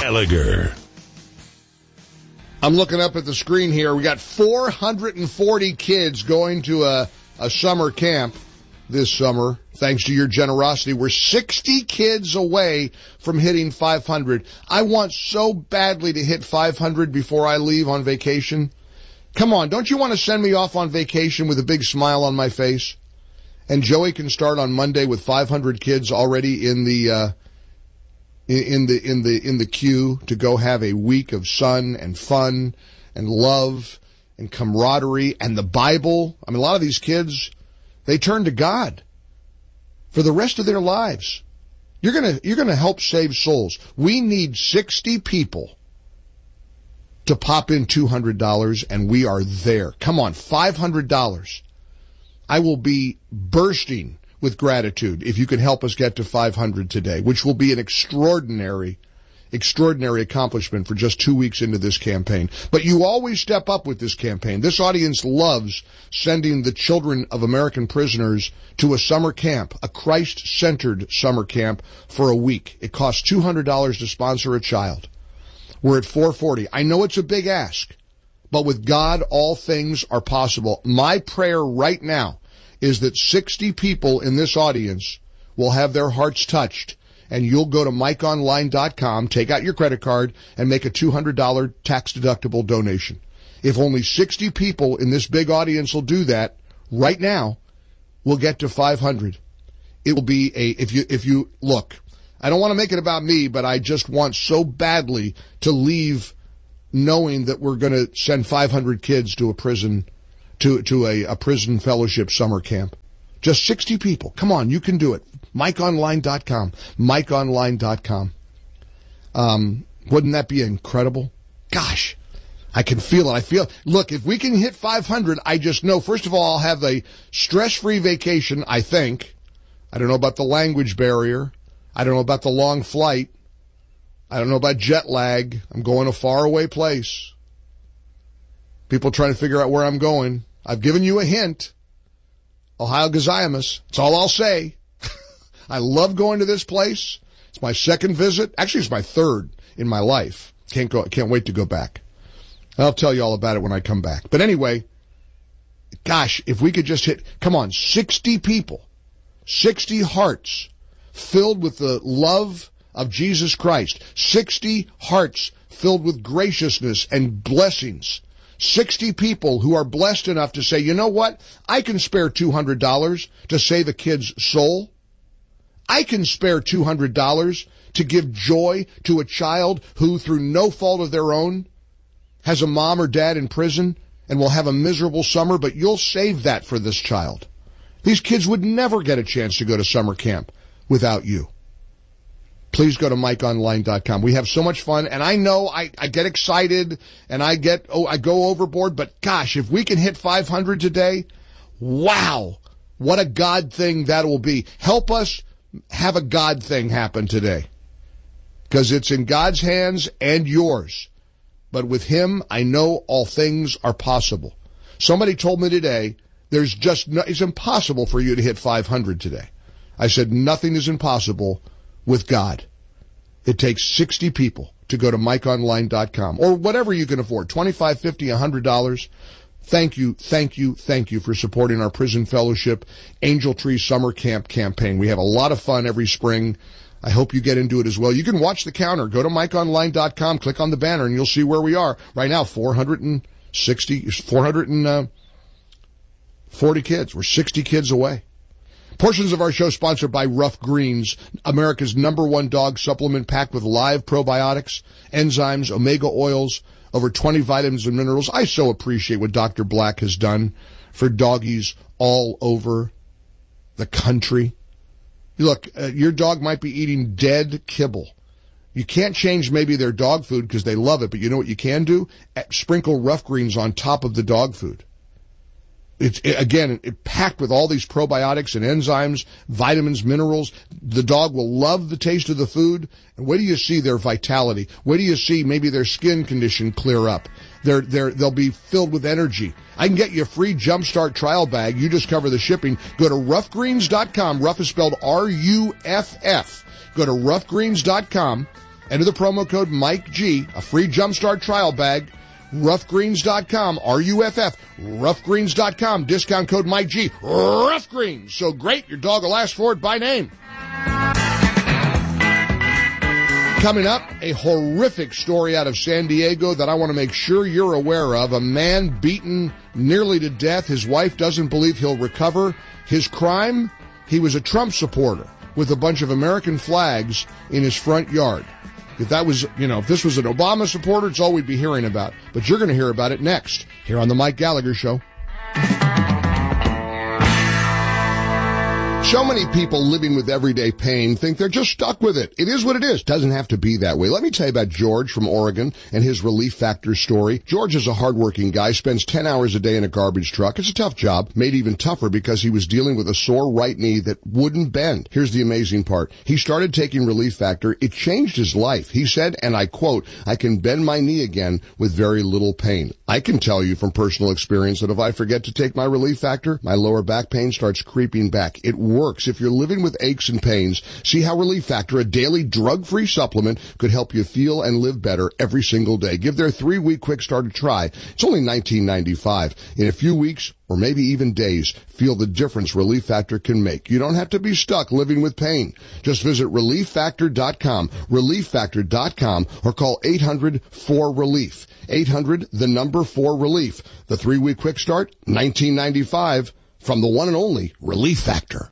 Gallagher. I'm looking up at the screen here. We got 440 kids going to a summer camp this summer, thanks to your generosity. We're 60 kids away from hitting 500. I want so badly to hit 500 before I leave on vacation. Come on, don't you want to send me off on vacation with a big smile on my face? And Joey can start on Monday with 500 kids already in the queue to go have a week of sun and fun and love and camaraderie and the Bible. I mean, a lot of these kids, they turn to God for the rest of their lives. You're gonna help save souls. We need 60 people to pop in $200, and we are there. Come on, $500. I will be bursting with gratitude if you can help us get to 500 today, which will be an extraordinary accomplishment for just 2 weeks into this campaign. But you always step up with this campaign. This audience loves sending the children of American prisoners to a summer camp, a Christ-centered summer camp for a week. It costs $200 to sponsor a child. We're at 440. I know it's a big ask, but with God, all things are possible. My prayer right now is that 60 people in this audience will have their hearts touched, and you'll go to MikeOnline.com, take out your credit card, and make a $200 tax-deductible donation. If only 60 people in this big audience will do that right now, we'll get to 500. It will be if you look, I don't want to make it about me, but I just want so badly to leave knowing that we're going to send 500 kids to a prison, to a prison fellowship summer camp. Just 60 people. Come on, you can do it. MikeOnline.com. MikeOnline.com. Wouldn't that be incredible? Gosh, I can feel it. Look, if we can hit 500, I just know, first of all, I'll have a stress-free vacation, I think. I don't know about the language barrier. I don't know about the long flight. I don't know about jet lag. I'm going a faraway place. People trying to figure out where I'm going. I've given you a hint. Ohio Gaziamus. That's all I'll say. I love going to this place. It's my second visit. Actually, it's my third in my life. Can't wait to go back. I'll tell you all about it when I come back. But anyway, gosh, if we could just hit, come on, 60 people, 60 hearts filled with the love of Jesus Christ, 60 hearts filled with graciousness and blessings, 60 people who are blessed enough to say, you know what, I can spare $200 to save a kid's soul. I can spare $200 to give joy to a child who, through no fault of their own, has a mom or dad in prison and will have a miserable summer, but you'll save that for this child. These kids would never get a chance to go to summer camp without you. Please go to MikeOnline.com. We have so much fun, and I know I get excited, and I go overboard, but gosh, if we can hit 500 today, wow, what a God thing that will be. Help us have a God thing happen today, because it's in God's hands and yours. But with him, I know all things are possible. Somebody told me today, it's impossible for you to hit 500 today. I said, nothing is impossible with God. It takes 60 people to go to MikeOnline.com, or whatever you can afford, $25, $50, $100. Thank you for supporting our Prison Fellowship Angel Tree Summer Camp campaign. We have a lot of fun every spring. I hope you get into it as well. You can watch the counter. Go to MikeOnline.com, click on the banner, and you'll see where we are. Right now, 440 kids. We're 60 kids away. Portions of our show sponsored by Rough Greens, America's #1 dog supplement packed with live probiotics, enzymes, omega oils, over 20 vitamins and minerals. I so appreciate what Dr. Black has done for doggies all over the country. Look, your dog might be eating dead kibble. You can't change maybe their dog food because they love it, but you know what you can do? Sprinkle Rough Greens on top of the dog food. It's packed with all these probiotics and enzymes, vitamins, minerals. The dog will love the taste of the food. And wait till you see their vitality. Wait till you see maybe their skin condition clear up. They'll be filled with energy. I can get you a free Jumpstart trial bag. You just cover the shipping. Go to roughgreens.com. Rough is spelled R-U-F-F. Go to roughgreens.com. Enter the promo code Mike G, a free Jumpstart trial bag. Roughgreens.com, R-U-F-F, roughgreens.com, discount code Mike G, Rough Greens. So great, your dog will ask for it by name. Coming up, a horrific story out of San Diego that I want to make sure you're aware of. A man beaten nearly to death. His wife doesn't believe he'll recover. His crime? He was a Trump supporter with a bunch of American flags in his front yard. If that was, if this was an Obama supporter, it's all we'd be hearing about. But you're going to hear about it next, here on The Mike Gallagher Show. So many people living with everyday pain think they're just stuck with it. It is what it is. Doesn't have to be that way. Let me tell you about George from Oregon and his Relief Factor story. George is a hardworking guy, spends 10 hours a day in a garbage truck. It's a tough job, made even tougher because he was dealing with a sore right knee that wouldn't bend. Here's the amazing part. He started taking Relief Factor. It changed his life. He said, and I quote, "I can bend my knee again with very little pain." I can tell you from personal experience that if I forget to take my Relief Factor, my lower back pain starts creeping back. It works. If you're living with aches and pains, see how Relief Factor, a daily drug-free supplement, could help you feel and live better every single day. Give their 3-week quick start a try. It's only $19.95. In a few weeks, or maybe even days, feel the difference Relief Factor can make. You don't have to be stuck living with pain. Just visit ReliefFactor.com, ReliefFactor.com, or call 800-4RELIEF. 800-4RELIEF. The 3-week quick start, $19.95, from the one and only Relief Factor.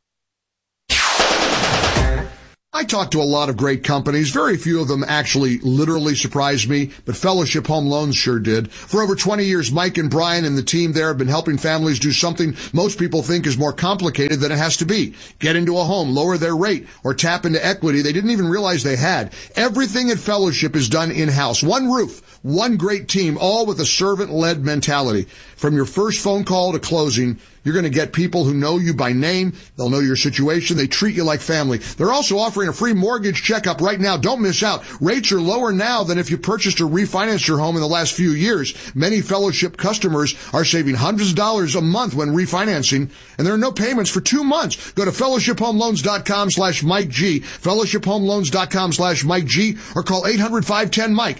I talked to a lot of great companies. Very few of them actually literally surprised me, but Fellowship Home Loans sure did. For over 20 years, Mike and Brian and the team there have been helping families do something most people think is more complicated than it has to be. Get into a home, lower their rate, or tap into equity they didn't even realize they had. Everything at Fellowship is done in-house. One roof, one great team, all with a servant-led mentality. From your first phone call to closing, you're going to get people who know you by name. They'll know your situation. They treat you like family. They're also offering a free mortgage checkup right now. Don't miss out. Rates are lower now than if you purchased or refinanced your home in the last few years. Many Fellowship customers are saving hundreds of dollars a month when refinancing, and there are no payments for 2 months. Go to fellowshiphomeloans.com/Mike G, fellowshiphomeloans.com/Mike G, or call 800-510-MIKE,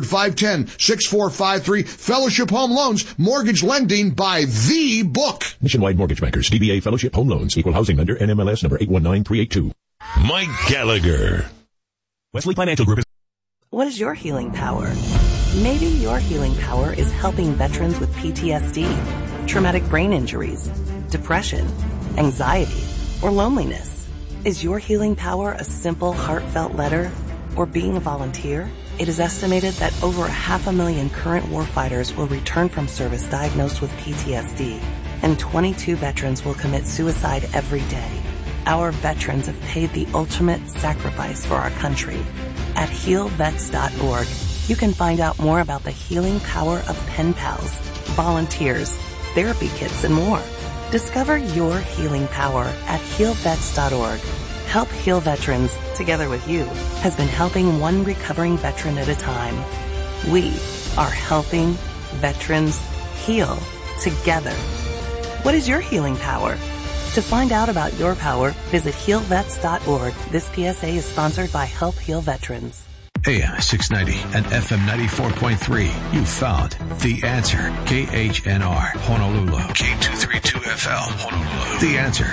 800-510-6453. Fellowship Home Loans, mortgage lending by the book. Nationwide Mortgage Bankers, DBA Fellowship Home Loans, Equal Housing Lender, NMLS number 819382. Mike Gallagher. Wesley Financial Group. What is your healing power? Maybe your healing power is helping veterans with PTSD, traumatic brain injuries, depression, anxiety, or loneliness. Is your healing power a simple, heartfelt letter or being a volunteer? It is estimated that over 500,000 current warfighters will return from service diagnosed with PTSD, and 22 veterans will commit suicide every day. Our veterans have paid the ultimate sacrifice for our country. At healvets.org, you can find out more about the healing power of pen pals, volunteers, therapy kits, and more. Discover your healing power at healvets.org. Help Heal Veterans, together with you, has been helping one recovering veteran at a time. We are helping veterans heal together. What is your healing power? To find out about your power, visit healvets.org. This PSA is sponsored by Help Heal Veterans. AM 690 and FM 94.3. You found The Answer. KHNR, Honolulu. K232FL, Honolulu. The Answer.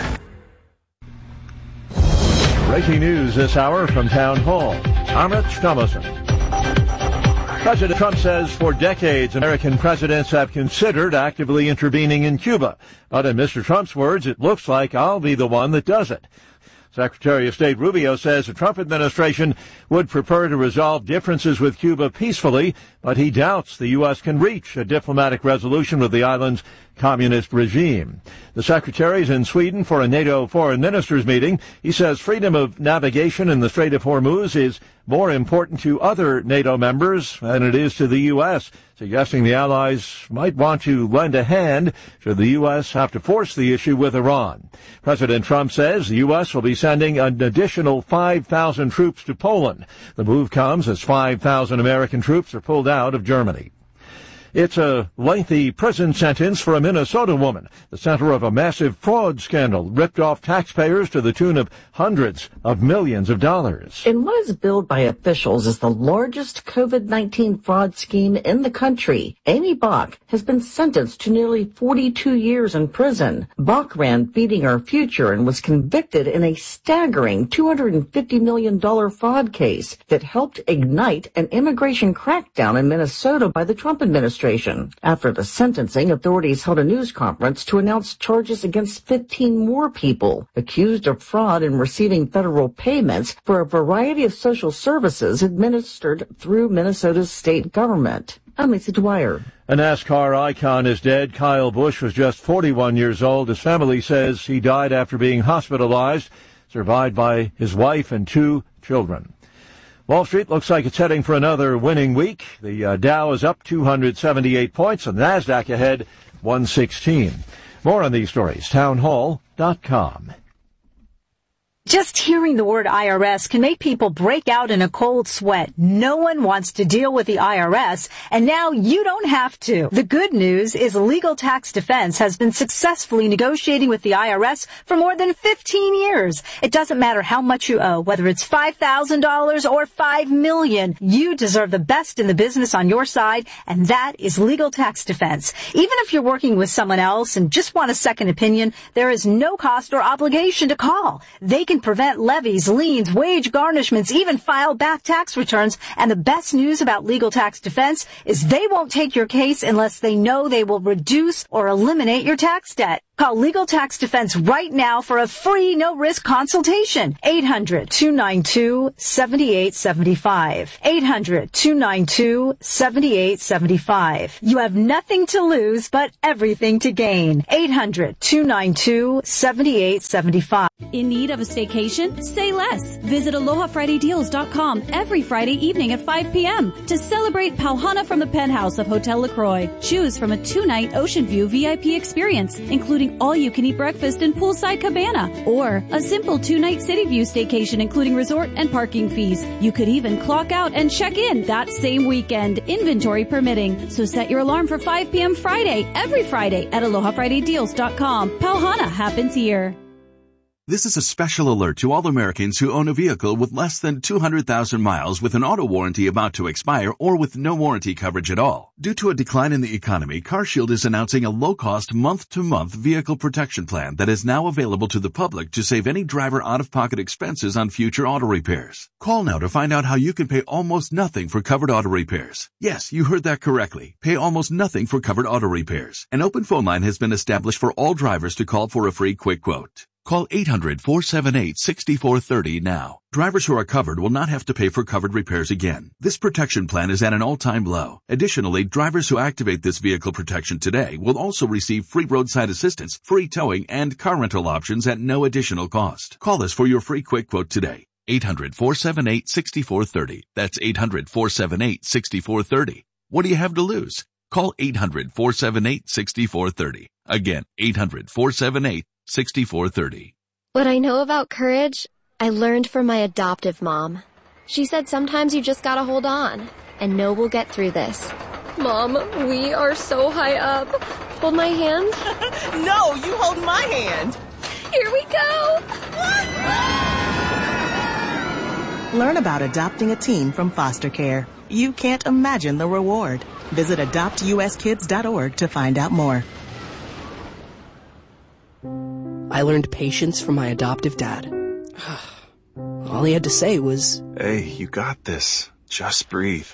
Breaking news this hour from Town Hall. I'm Rich Thomason. President Trump says for decades American presidents have considered actively intervening in Cuba. But in Mr. Trump's words, it looks like I'll be the one that does it. Secretary of State Rubio says the Trump administration would prefer to resolve differences with Cuba peacefully, but he doubts the U.S. can reach a diplomatic resolution with the island's communist regime. The secretary is in Sweden for a NATO foreign ministers meeting. He says freedom of navigation in the Strait of Hormuz is more important to other NATO members than it is to the U.S., suggesting the allies might want to lend a hand should the U.S. have to force the issue with Iran. President Trump says the U.S. will be sending an additional 5,000 troops to Poland. The move comes as 5,000 American troops are pulled out of Germany. It's a lengthy prison sentence for a Minnesota woman, the center of a massive fraud scandal, ripped off taxpayers to the tune of hundreds of millions of dollars. In what is billed by officials as the largest COVID-19 fraud scheme in the country, Amy Bach has been sentenced to nearly 42 years in prison. Bach ran Feeding Our Future and was convicted in a staggering $250 million fraud case that helped ignite an immigration crackdown in Minnesota by the Trump administration. After the sentencing, authorities held a news conference to announce charges against 15 more people accused of fraud in receiving federal payments for a variety of social services administered through Minnesota's state government. I'm Lisa Dwyer. A NASCAR icon is dead. Kyle Busch was just 41 years old. His family says he died after being hospitalized, survived by his wife and 2 children. Wall Street looks like it's heading for another winning week. The Dow is up 278 points, and the NASDAQ ahead 116. More on these stories, townhall.com. Just hearing the word IRS can make people break out in a cold sweat. No one wants to deal with the IRS, and now you don't have to. The good news is Legal Tax Defense has been successfully negotiating with the IRS for more than 15 years. It doesn't matter how much you owe, whether it's $5,000 or $5 million. You deserve the best in the business on your side, and that is Legal Tax Defense. Even if you're working with someone else and just want a second opinion, there is no cost or obligation to call. They can prevent levies, liens, wage garnishments, even file back tax returns. And the best news about Legal Tax Defense is they won't take your case unless they know they will reduce or eliminate your tax debt. Call Legal Tax Defense right now for a free, no-risk consultation. 800-292-7875. 800-292-7875. You have nothing to lose, but everything to gain. 800-292-7875. In need of a staycation? Say less. Visit AlohaFridayDeals.com every Friday evening at 5 p.m. to celebrate Pauhana from the penthouse of Hotel LaCroix. Choose from a 2-night Ocean View VIP experience, including all-you-can-eat breakfast and poolside cabana, or a simple 2-night City View staycation including resort and parking fees. You could even clock out and check in that same weekend, inventory permitting. So set your alarm for 5 p.m. Friday, every Friday at AlohaFridayDeals.com. Pauhana happens here. This is a special alert to all Americans who own a vehicle with less than 200,000 miles with an auto warranty about to expire or with no warranty coverage at all. Due to a decline in the economy, CarShield is announcing a low-cost month-to-month vehicle protection plan that is now available to the public to save any driver out-of-pocket expenses on future auto repairs. Call now to find out how you can pay almost nothing for covered auto repairs. Yes, you heard that correctly. Pay almost nothing for covered auto repairs. An open phone line has been established for all drivers to call for a free quick quote. Call 800-478-6430 now. Drivers who are covered will not have to pay for covered repairs again. This protection plan is at an all-time low. Additionally, drivers who activate this vehicle protection today will also receive free roadside assistance, free towing, and car rental options at no additional cost. Call us for your free quick quote today. 800-478-6430. That's 800-478-6430. What do you have to lose? Call 800-478-6430. Again, 800-478-6430. What I know about courage, I learned from my adoptive mom. She said sometimes you just gotta hold on and know we'll get through this. Mom, we are so high up. Hold my hand. No, you hold my hand. Here we go. Learn about adopting a teen from foster care. You can't imagine the reward. Visit adoptuskids.org to find out more. I learned patience from my adoptive dad. All he had to say was, "Hey, you got this. Just breathe."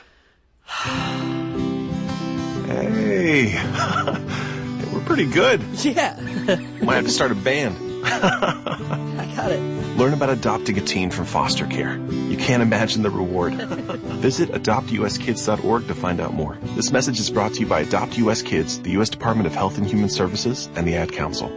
Hey, we're pretty good. Yeah. Might have to start a band. I got it. Learn about adopting a teen from foster care. You can't imagine the reward. Visit adoptuskids.org to find out more. This message is brought to you by Adopt U.S. Kids, the U.S. Department of Health and Human Services, and the Ad Council.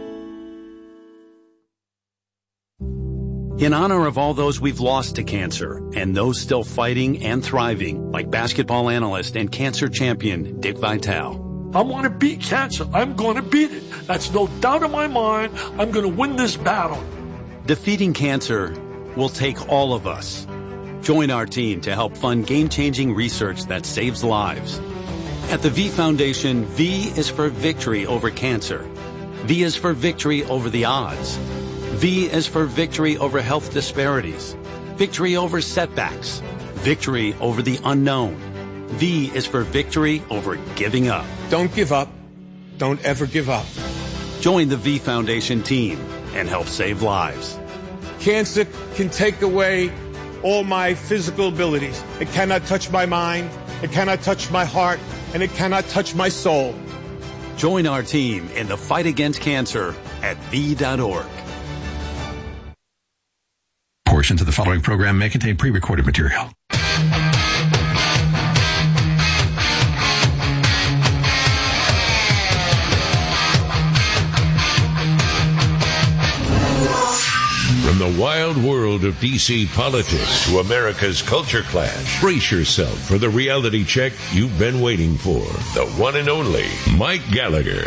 In honor of all those we've lost to cancer and those still fighting and thriving, like basketball analyst and cancer champion Dick Vitale. I want to beat cancer. I'm going to beat it. That's no doubt in my mind. I'm going to win this battle. Defeating cancer will take all of us. Join our team to help fund game-changing research that saves lives. At the V Foundation, V is for victory over cancer. V is for victory over the odds. V is for victory over health disparities, victory over setbacks, victory over the unknown. V is for victory over giving up. Don't give up. Don't ever give up. Join the V Foundation team and help save lives. Cancer can take away all my physical abilities. It cannot touch my mind, it cannot touch my heart, and it cannot touch my soul. Join our team in the fight against cancer at V.org. Portions of the following program may contain pre-recorded material. From the wild world of D.C. politics to America's culture clash, brace yourself for the reality check you've been waiting for. The one and only Mike Gallagher.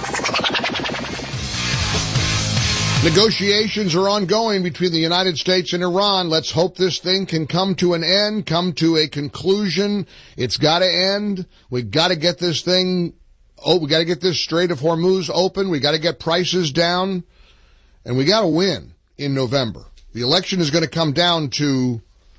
Negotiations are ongoing between the United States and Iran. Let's hope this thing can come to an end, come to a conclusion. It's got to end. We've got to get this thing, we got to get this Strait of Hormuz open. We got to get prices down, and we got to win in November. The election is going to come down to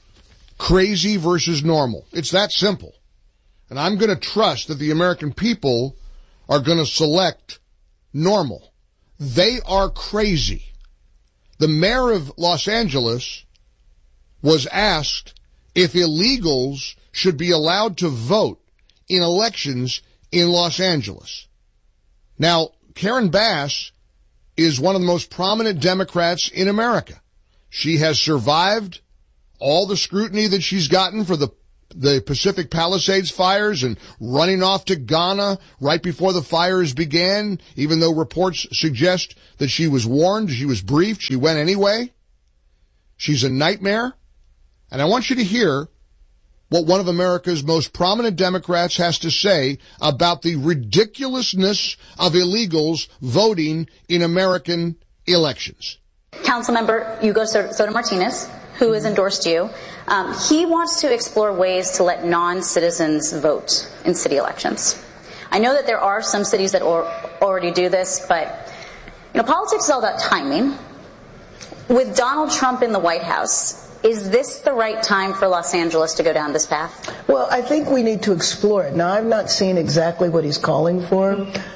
crazy versus normal. It's that simple. And I'm going to trust that the American people are going to select normal. They are crazy. The mayor of Los Angeles was asked if illegals should be allowed to vote in elections in Los Angeles. Now, Karen Bass is one of the most prominent Democrats in America. She has survived all the scrutiny that she's gotten for the Pacific Palisades fires and running off to Ghana right before the fires began, even though reports suggest that she was warned, she was briefed, she went anyway. She's a nightmare. And I want you to hear what one of America's most prominent Democrats has to say about the ridiculousness of illegals voting in American elections. Councilmember Hugo Soto Martinez, who has endorsed you, he wants to explore ways to let non-citizens vote in city elections. I know that there are some cities that already do this, but politics is all about timing. With Donald Trump in the White House, is this the right time for Los Angeles to go down this path? Well, I think we need to explore it. Now, I've not seen exactly what he's calling for.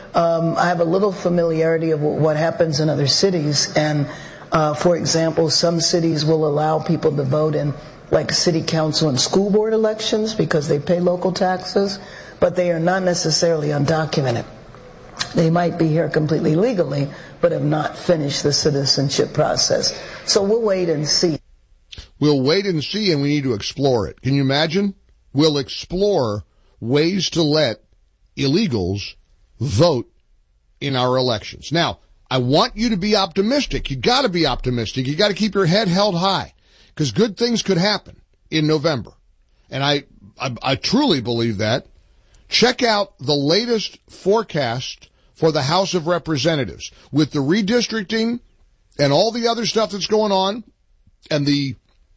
I have a little familiarity of what happens in other cities. And, for example, some cities will allow people to vote in, like, city council and school board elections because they pay local taxes, but they are not necessarily undocumented. They might be here completely legally, but have not finished the citizenship process. So we'll wait and see. We'll wait and see, and we need to explore it. Can you imagine? We'll explore ways to let illegals vote in our elections. Now, I want you to be optimistic. You got to be optimistic. You got to keep your head held high because good things could happen in November. And I truly believe that. Check out the latest forecast for the House of Representatives with the redistricting and all the other stuff that's going on and the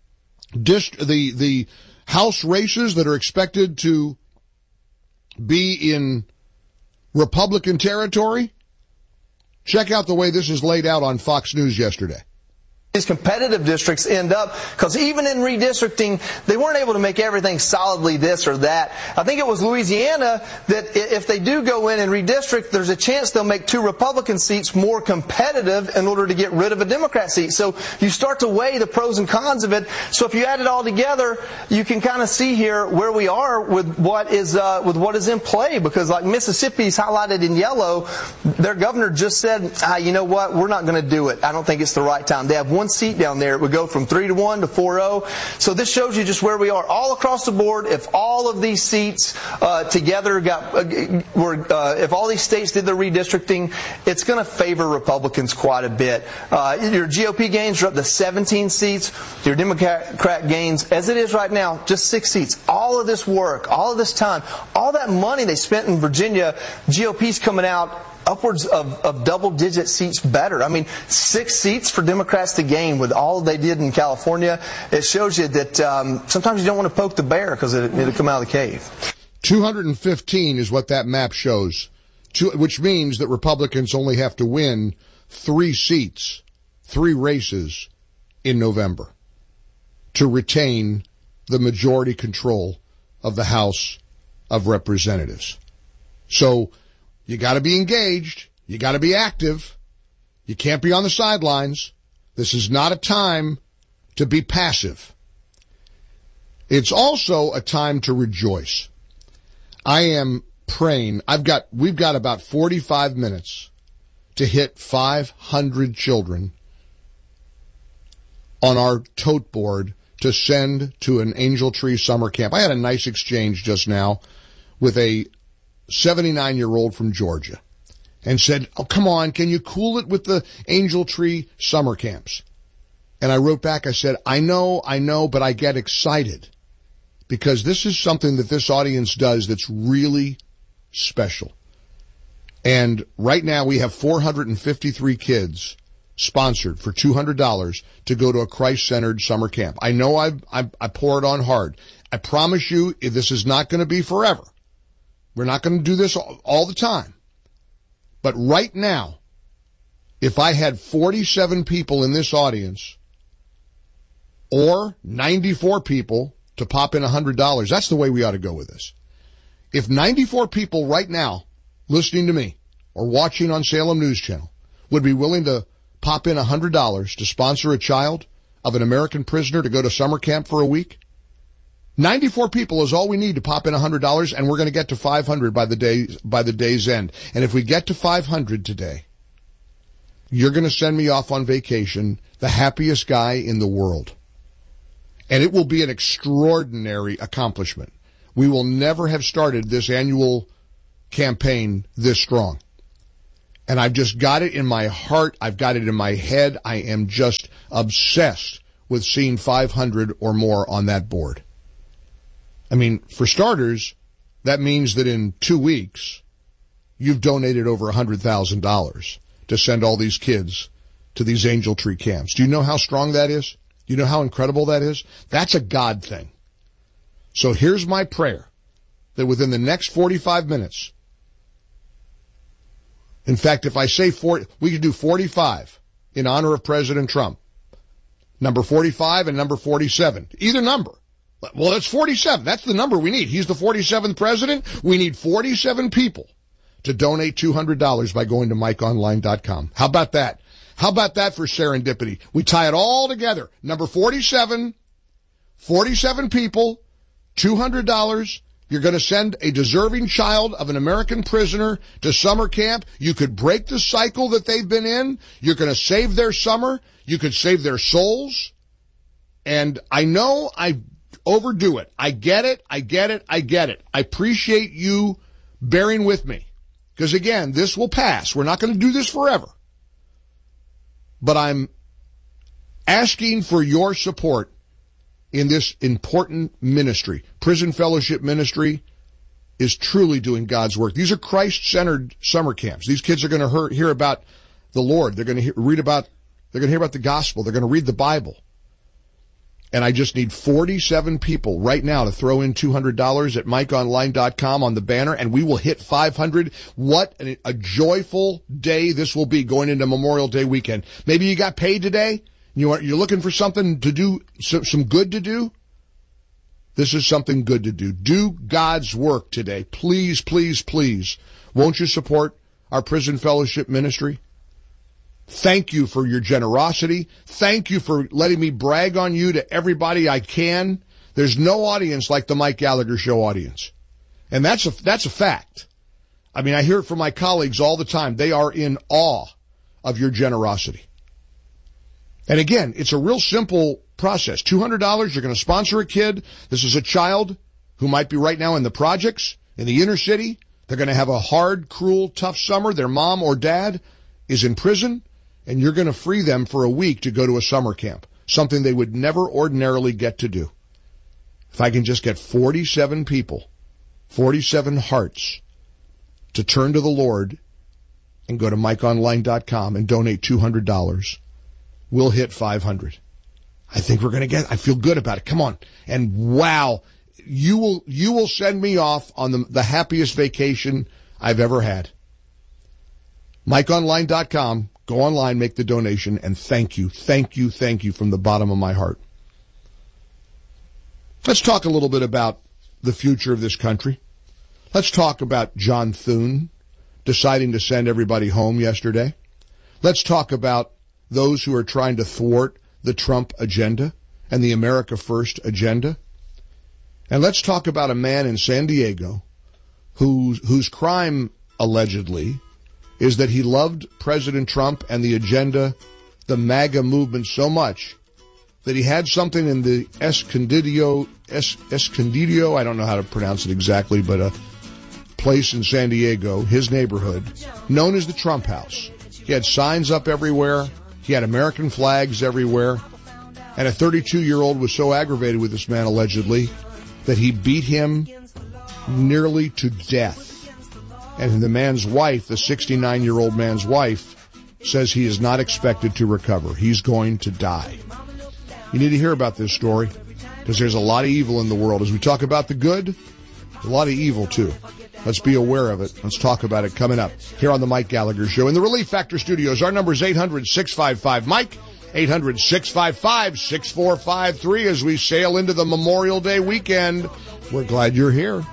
House races that are expected to be in Republican territory. Check out the way this is laid out on Fox News yesterday. These competitive districts end up, because even in redistricting, they weren't able to make everything solidly this or that. I think it was Louisiana that if they do go in and redistrict, there's a chance they'll make 2 Republican seats more competitive in order to get rid of a Democrat seat. So you start to weigh the pros and cons of it. So if you add it all together, you can kind of see here where we are with what is in play. Because like Mississippi's highlighted in yellow, their governor just said, you know what, we're not going to do it. I don't think it's the right time. They have one seat down there. It would go from 3-1 to 4-0. So this shows you just where we are all across the board. If all of these seats together if all these states did the redistricting, it's going to favor Republicans quite a bit. Your GOP gains are up to 17 seats. Your Democrat gains, as it is right now, just 6 seats. All of this work, all of this time, all that money they spent in Virginia, GOP's coming out upwards of double-digit seats better. I mean, 6 seats for Democrats to gain with all they did in California. It shows you that sometimes you don't want to poke the bear because it'll come out of the cave. 215 is what that map shows, which means that Republicans only have to win 3 seats, 3 races in November to retain the majority control of the House of Representatives. So you got to be engaged. You got to be active. You can't be on the sidelines. This is not a time to be passive. It's also a time to rejoice. I am praying. We've got about 45 minutes to hit 500 children on our tote board to send to an Angel Tree summer camp. I had a nice exchange just now with a 79-year-old from Georgia and said, oh, come on, can you cool it with the Angel Tree summer camps? And I wrote back, I said, I know, but I get excited because this is something that this audience does that's really special. And right now we have 453 kids sponsored for $200 to go to a Christ-centered summer camp. I know I pour it on hard. I promise you this is not going to be forever. We're not going to do this all the time. But right now, if I had 47 people in this audience or 94 people to pop in $100, that's the way we ought to go with this. If 94 people right now listening to me or watching on Salem News Channel would be willing to pop in $100 to sponsor a child of an American prisoner to go to summer camp for a week, 94 people is all we need to pop in $100, and we're going to get to 500 by the day's end. And if we get to 500 today, you're going to send me off on vacation, the happiest guy in the world. And it will be an extraordinary accomplishment. We will never have started this annual campaign this strong. And I've just got it in my heart. I've got it in my head. I am just obsessed with seeing 500 or more on that board. I mean, for starters, that means that in 2 weeks, you've donated over $100,000 to send all these kids to these Angel Tree camps. Do you know how strong that is? Do you know how incredible that is? That's a God thing. So here's my prayer, that within the next 45 minutes, in fact, if I say 40, we could do 45 in honor of President Trump. Number 45 and number 47. Either number. Well, that's 47. That's the number we need. He's the 47th president. We need 47 people to donate $200 by going to MikeOnline.com. How about that? How about that for serendipity? We tie it all together. Number 47, 47 people, $200. You're going to send a deserving child of an American prisoner to summer camp. You could break the cycle that they've been in. You're going to save their summer. You could save their souls. And I know I overdo it. I get it. I appreciate you bearing with me. Because again, this will pass. We're not going to do this forever. But I'm asking for your support in this important ministry. Prison Fellowship Ministry is truly doing God's work. These are Christ-centered summer camps. These kids are going to hear about the Lord. They're going to hear about the gospel. They're going to read the Bible. And I just need 47 people right now to throw in $200 at MikeOnline.com on the banner, and we will hit 500. What a joyful day this will be going into Memorial Day weekend. Maybe you got paid today. You're looking for something to do, some good to do. This is something good to do. Do God's work today. Please, please, please. Won't you support our Prison Fellowship Ministry? Thank you for your generosity. Thank you for letting me brag on you to everybody I can. There's no audience like the Mike Gallagher Show audience. And that's a fact. I mean, I hear it from my colleagues all the time. They are in awe of your generosity. And again, it's a real simple process. $200, you're going to sponsor a kid. This is a child who might be right now in the projects, in the inner city. They're going to have a hard, cruel, tough summer. Their mom or dad is in prison, and you're going to free them for a week to go to a summer camp, something they would never ordinarily get to do. If I can just get 47 people, 47 hearts to turn to the Lord and go to MikeOnline.com and donate $200, we'll hit 500. I think we're going to I feel good about it. Come on. And wow, you will send me off on the happiest vacation I've ever had. MikeOnline.com. Go online, make the donation, and thank you from the bottom of my heart. Let's talk a little bit about the future of this country. Let's talk about John Thune deciding to send everybody home yesterday. Let's talk about those who are trying to thwart the Trump agenda and the America First agenda. And let's talk about a man in San Diego whose crime, allegedly, is that he loved President Trump and the agenda, the MAGA movement, so much that he had something in the Escondido, I don't know how to pronounce it exactly, but a place in San Diego, his neighborhood, known as the Trump House. He had signs up everywhere. He had American flags everywhere. And a 32-year-old was so aggravated with this man, allegedly, that he beat him nearly to death. And the man's wife, the 69-year-old man's wife, says he is not expected to recover. He's going to die. You need to hear about this story because there's a lot of evil in the world. As we talk about the good, a lot of evil, too. Let's be aware of it. Let's talk about it coming up here on the Mike Gallagher Show. In the Relief Factor Studios, our number is 800-655-MIKE, 800-655-6453 as we sail into the Memorial Day weekend. We're glad you're here.